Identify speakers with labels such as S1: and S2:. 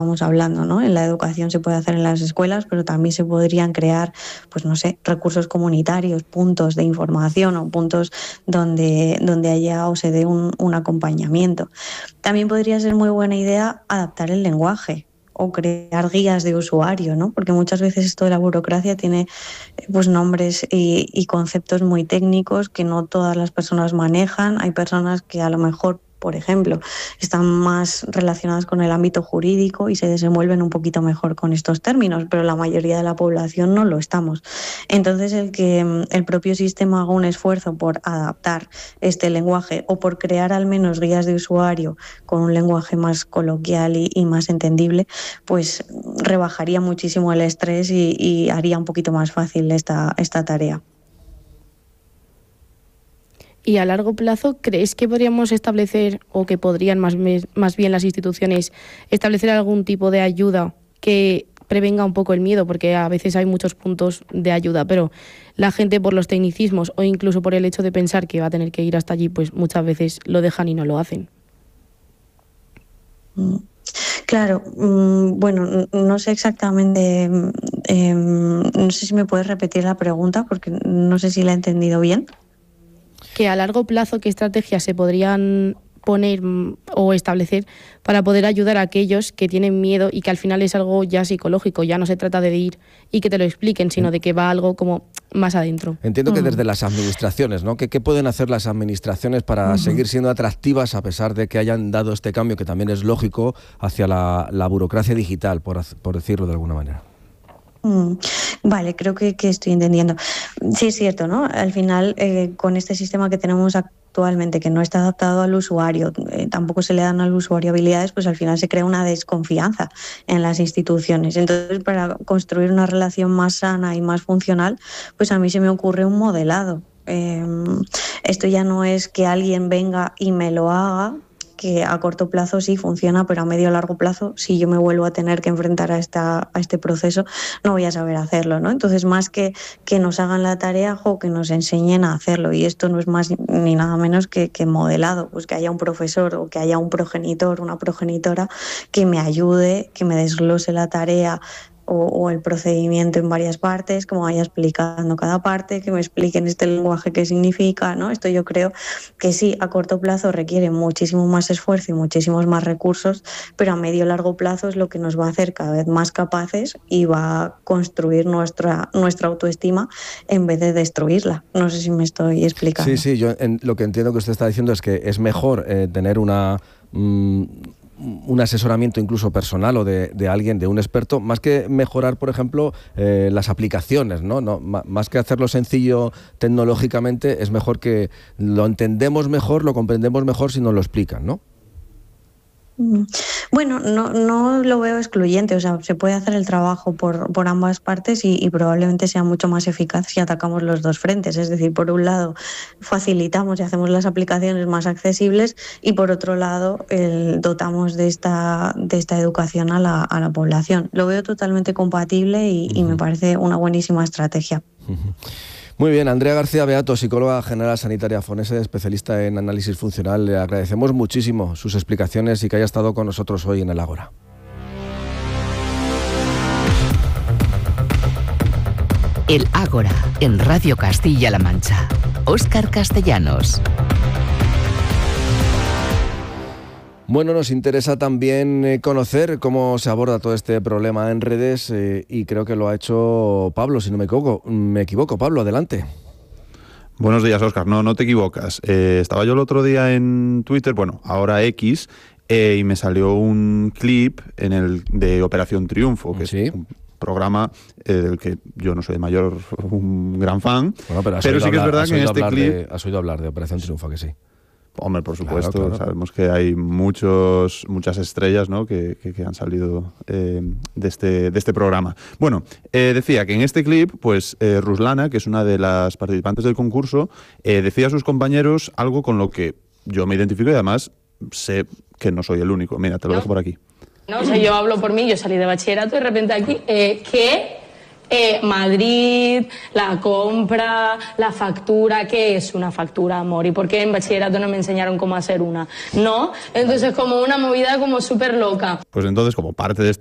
S1: estamos hablando, ¿no? En la educación se puede hacer en las escuelas, pero también se podrían crear, pues no sé, recursos comunitarios, puntos de información o puntos donde haya o se dé un acompañamiento. También podría ser muy buena idea adaptar el lenguaje o crear guías de usuario, ¿no? Porque muchas veces esto de la burocracia tiene pues nombres y conceptos muy técnicos que no todas las personas manejan. Hay personas que a lo mejor, por ejemplo, están más relacionadas con el ámbito jurídico y se desenvuelven un poquito mejor con estos términos, pero la mayoría de la población no lo estamos. Entonces, el que el propio sistema haga un esfuerzo por adaptar este lenguaje o por crear al menos guías de usuario con un lenguaje más coloquial y más entendible, pues rebajaría muchísimo el estrés y haría un poquito más fácil esta tarea.
S2: Y a largo plazo, ¿crees que podríamos establecer, o que podrían más bien las instituciones establecer algún tipo de ayuda que prevenga un poco el miedo? Porque a veces hay muchos puntos de ayuda, pero la gente, por los tecnicismos o incluso por el hecho de pensar que va a tener que ir hasta allí, pues muchas veces lo dejan y no lo hacen.
S1: Claro, bueno, no sé exactamente, no sé si me puedes repetir la pregunta porque no sé si la he entendido bien.
S2: Que a largo plazo, ¿qué estrategias se podrían poner o establecer para poder ayudar a aquellos que tienen miedo y que al final es algo ya psicológico? Ya no se trata de ir y que te lo expliquen, sino de que va algo como más adentro.
S3: Entiendo que desde las administraciones, ¿no? ¿Qué pueden hacer las administraciones para seguir siendo atractivas a pesar de que hayan dado este cambio, que también es lógico, hacia la burocracia digital, por decirlo de alguna manera?
S1: Vale, creo que estoy entendiendo. Sí, es cierto, ¿no? Al final, con este sistema que tenemos actualmente, que no está adaptado al usuario, tampoco se le dan al usuario habilidades, pues al final se crea una desconfianza en las instituciones. Entonces, para construir una relación más sana y más funcional, pues a mí se me ocurre un modelado. Esto ya no es que alguien venga y me lo haga, que a corto plazo sí funciona, pero a medio o largo plazo, si yo me vuelvo a tener que enfrentar a este proceso, no voy a saber hacerlo, ¿no? Entonces, más que nos hagan la tarea, que nos enseñen a hacerlo. Y esto no es más ni nada menos que modelado, pues que haya un profesor o que haya un progenitor, una progenitora que me ayude, que me desglose la tarea o el procedimiento en varias partes, que me vaya explicando cada parte, que me expliquen este lenguaje qué significa, ¿no? Esto yo creo que sí, a corto plazo requiere muchísimo más esfuerzo y muchísimos más recursos, pero a medio y largo plazo es lo que nos va a hacer cada vez más capaces y va a construir nuestra autoestima en vez de destruirla. No sé si me estoy explicando.
S3: Sí, yo lo que entiendo que usted está diciendo es que es mejor tener un asesoramiento incluso personal o de alguien, de un experto, más que mejorar, por ejemplo, las aplicaciones, ¿no? Más que hacerlo sencillo tecnológicamente, es mejor que lo entendemos mejor, lo comprendemos mejor si nos lo explican, ¿no?
S1: Bueno, no lo veo excluyente, o sea, se puede hacer el trabajo por ambas partes y probablemente sea mucho más eficaz si atacamos los dos frentes, es decir, por un lado facilitamos y hacemos las aplicaciones más accesibles y por otro lado dotamos de esta educación a la población. Lo veo totalmente compatible y me parece una buenísima estrategia.
S3: Muy bien, Andrea García Beato, psicóloga general sanitaria forense, especialista en análisis funcional. Le agradecemos muchísimo sus explicaciones y que haya estado con nosotros hoy en el Ágora.
S4: El Ágora, en Radio Castilla-La Mancha. Óscar Castellanos.
S3: Bueno, nos interesa también conocer cómo se aborda todo este problema en redes y creo que lo ha hecho Pablo, si no me equivoco. Pablo, adelante.
S5: Buenos días, Óscar. No te equivocas. Estaba yo el otro día en Twitter, bueno, ahora X, y me salió un clip de Operación Triunfo, que es un programa del que yo no soy un gran fan.
S3: Bueno, pero sí que es verdad que en este clip... ¿Has oído hablar de Operación Triunfo, que sí?
S5: Hombre, por supuesto, claro. Sabemos que hay muchas estrellas, ¿no?, que han salido de este programa. Bueno, decía que en este clip, pues Ruslana, que es una de las participantes del concurso, decía a sus compañeros algo con lo que yo me identifico y además sé que no soy el único. Mira, te lo dejo por aquí.
S6: No, o sea, yo hablo por mí, yo salí de bachillerato y de repente aquí, que Madrid, la compra, la factura. ¿Qué es una factura, amor? ¿Y por qué en bachillerato no me enseñaron cómo hacer una? ¿No? Entonces como una movida como súper loca.
S5: Pues entonces, como parte de